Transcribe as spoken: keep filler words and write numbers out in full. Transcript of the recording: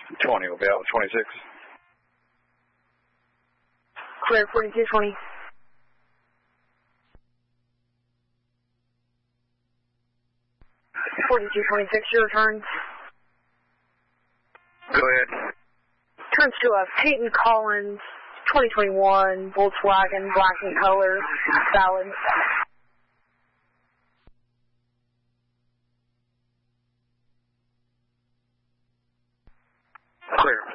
twenty will be out with twenty-six. Clear, forty-two twenty. forty-two twenty-six, your turn. Go ahead. Turns to a Peyton Collins, twenty twenty-one Volkswagen, black in color, valid. Clear.